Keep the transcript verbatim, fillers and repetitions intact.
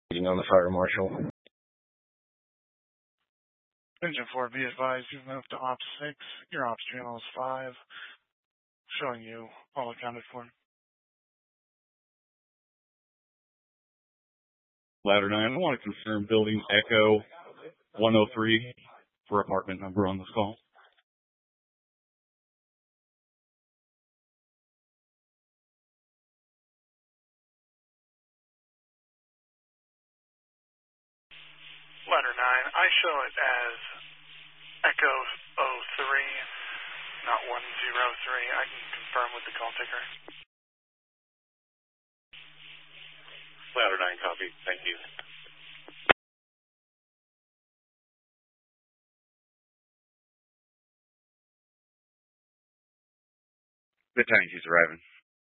Meeting on the fire marshal. Engine four, be advised, you've moved to Ops six. Your Ops channel is five. Showing you all accounted for. Ladder nine, I want to confirm building Echo one oh three for apartment number on this call. Ladder nine, I show it as Echo oh three, not one oh three. I can confirm with the call ticker. Ladder nine, copy. Thank you. The tank is arriving.